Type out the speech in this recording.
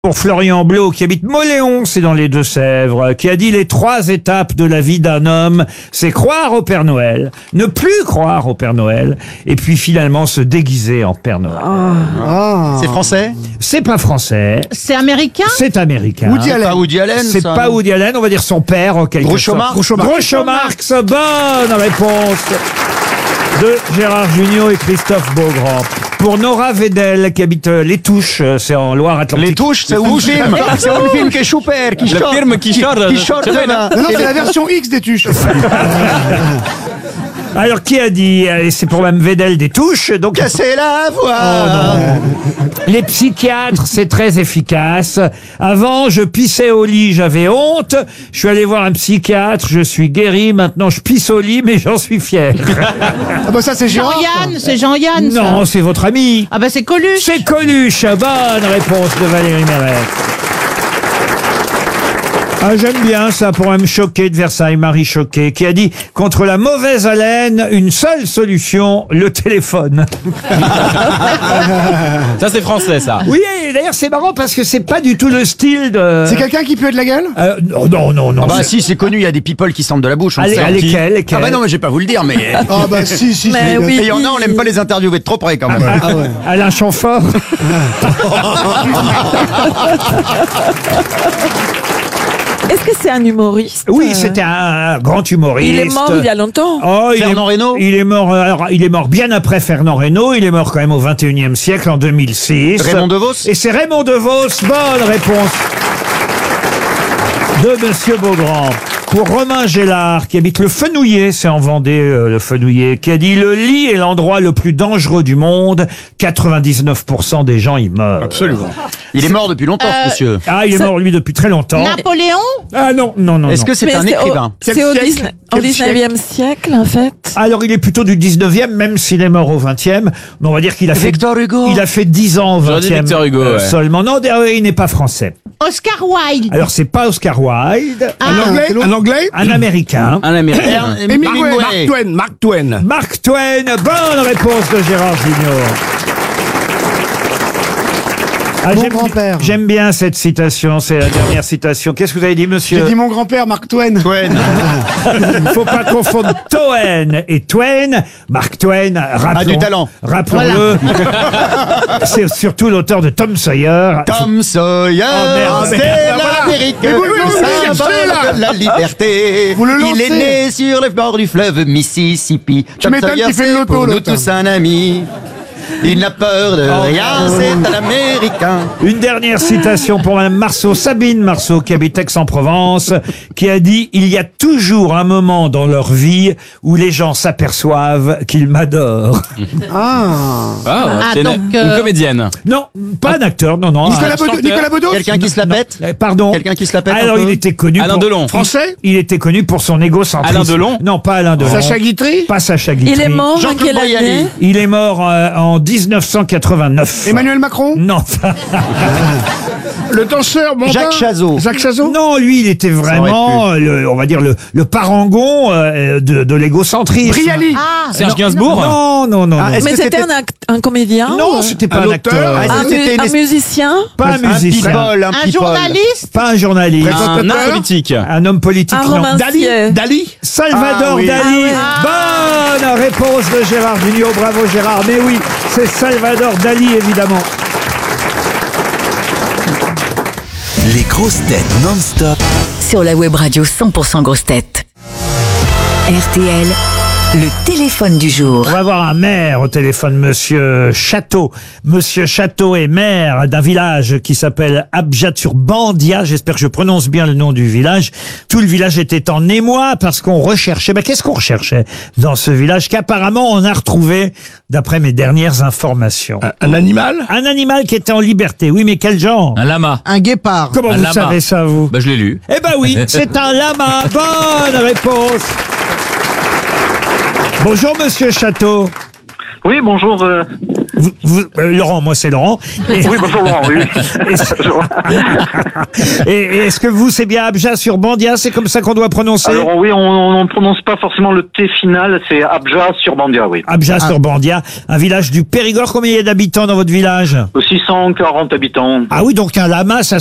Pour Florian Blot, qui habite Mauléon, c'est dans les Deux-Sèvres, qui a dit les 3 étapes de la vie d'un homme, c'est croire au Père Noël, ne plus croire au Père Noël, et puis finalement se déguiser en Père Noël. C'est français? C'est pas français, C'est américain? c'est américain. Woody Allen. Pas Woody Allen, C'est ça, pas non. Woody Allen, on va dire son père en quelque Groucho sorte. Marx. Groucho Marx, bonne réponse de Gérard Jugnot et Christophe Beaugrand. Pour Nora Vedel, qui habite Les Touches, c'est en Loire-Atlantique. Les touches, c'est un film. C'est un film qui est super, qui chante. film qui chante. Qui chante demain. Non, c'est la version X des tuches. Alors, qui a dit, et c'est pour Mme Vedel des Touches, donc Casser la voix. les psychiatres, c'est très efficace. Avant, je pissais au lit, j'avais honte. Je suis allé voir un psychiatre, je suis guéri. Maintenant, je pisse au lit, mais j'en suis fier. Ah bah ça c'est Gérard. Jean-Yann, c'est Jean-Yann. ça. Non, c'est votre ami. Ah bah c'est Coluche. C'est Coluche. Bonne réponse de Valérie Mérès. Ah, j'aime bien ça pour Mme Choquet de Versailles, Marie Choquet, qui a dit « Contre la mauvaise haleine, une seule solution, le téléphone. » Ça, c'est français, ça. Oui, et d'ailleurs, c'est marrant parce que c'est pas du tout le style de... C'est quelqu'un qui pue de la gueule? Non. Ah bah c'est- si, c'est connu, il y a des people qui sentent de la bouche. on Allez, sait. lesquels Ah bah non, mais je vais pas vous le dire, mais... Ah bah si. Mais c'est- oui. Et il y en a, on n'aime pas les interviewer de trop près quand même. Ah ouais. Alain Chamfort. Est-ce que c'est un humoriste? Oui, c'était un grand humoriste. Il est mort il y a longtemps. Oh, Fernand Reynaud. Il est mort. Alors, il est mort bien après Fernand Reynaud. Il est mort quand même au 21e siècle, en 2006. Raymond DeVos. Et c'est Raymond DeVos. Bonne réponse de Monsieur Beaugrand. Pour Romain Gélard, qui habite le Fenouillet, c'est en Vendée, le Fenouillet, qui a dit « Le lit est l'endroit le plus dangereux du monde. 99% des gens y meurent. » Absolument. Il est mort depuis longtemps, ce monsieur. Ah, il est mort, lui, depuis très longtemps. Napoléon? Ah non. Est-ce que c'est Mais un écrivain? C'est au 19e siècle, en fait. Alors, il est plutôt du 19e, même s'il est mort au 20e. Mais on va dire qu'il a fait... Victor Hugo. Il a fait 10 ans au 20e. J'aurais dit Victor Hugo, ouais. Seulement. Non, il n'est pas français. Oscar Wilde. Alors, c'est pas Oscar Wilde. Un anglais? Un Américain. Un américain. Hemingway. Mark Twain. Mark Twain. Bonne réponse de Gérard Jugnot. Ah, Mon grand-père. J'aime bien cette citation, c'est la dernière citation. Qu'est-ce que vous avez dit, monsieur? J'ai dit mon grand-père, Mark Twain. Il ne faut pas confondre Toen et Twain. Mark Twain, du talent. Rappelons-le. C'est surtout l'auteur de Tom Sawyer. Tom Sawyer, merde, c'est merde. l'Amérique, Mais vous le le symbole lancez, là. de la liberté. Vous le Il est lancez. né sur le bord du fleuve Mississippi. Tom m'étonnes Sawyer, qu'il fait le c'est loto, pour nous l'autre. tous un ami. Il n'a peur de rien, c'est un Américain. Une dernière citation pour Madame Marceau, Sabine Marceau, qui habite Aix-en-Provence, qui a dit « Il y a toujours un moment dans leur vie où les gens s'aperçoivent qu'ils m'adorent. Ah. C'est donc, une comédienne. » Non, pas un acteur, non. Nicolas Bedos. Quelqu'un qui se la pète? Pardon. Quelqu'un qui se la pète? Alors, un peu il était connu Alain pour... Delon. Français? Il était connu pour son égocentrisme. Alain Delon? Non, pas Alain Delon. Sacha Guitry. Pas Sacha Guitry. Il est mort en Jean-Claude quelle Boyali. année? Il est mort en 1989. Emmanuel Macron. Non. Le danseur mondain. Jacques Chazot. Jacques Chazot. Non, lui, il était vraiment, on va dire, le parangon de l'égocentrisme. Brialy. Ah, Serge non, Gainsbourg? Non. Ah, est-ce Mais que c'était un comédien? Non, ou c'était pas Un un auteur. acteur. Ah, est-ce que c'était un une- musicien? Pas un musicien. people, un people. journaliste? Pas un journaliste. Un homme Présentateur. politique. Un homme politique. Un non. romancier? Dali. Salvador Ah oui. Dali. Ah Bonne réponse de Gérard Jugnot. Bravo Gérard. Mais oui, c'est Salvador Dali, évidemment. Les grosses têtes non-stop. Sur la web radio 100% grosses têtes. RTL, le téléphone du jour. On va voir un maire au téléphone, Monsieur Château. Monsieur Château est maire d'un village qui s'appelle Abjad-sur-Bandia. J'espère que je prononce bien le nom du village. Tout le village était en émoi parce qu'on recherchait. Qu'est-ce qu'on recherchait dans ce village qu'apparemment on a retrouvé, d'après mes dernières informations? Un animal. Un animal qui était en liberté. Oui, mais quel genre? Un lama. Un guépard. Comment Un vous lama. savez ça, vous? Bah, je l'ai lu. Eh ben oui, c'est un lama. Bonne réponse. Bonjour, Monsieur Château. Oui, bonjour. Laurent, moi c'est Laurent. Et, Oui, bonjour Laurent, oui. et est-ce que vous, c'est bien Abja-sur-Bandia? C'est comme ça qu'on doit prononcer? Alors oui, on ne prononce pas forcément le T final, c'est Abja-sur-Bandia, oui. Abja-sur-Bandia, un village du Périgord. Combien il y a d'habitants dans votre village? 640 habitants. Ah oui, donc un lama, ça